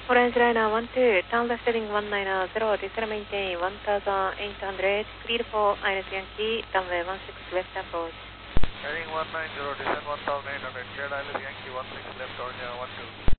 Orange Liner 12, turn left heading 190, descend maintain 1800, clear for INS Yankee, runway 16 left approach. Heading 190, descend 1800, cleared ILS Yankee 16 left, Orange 12.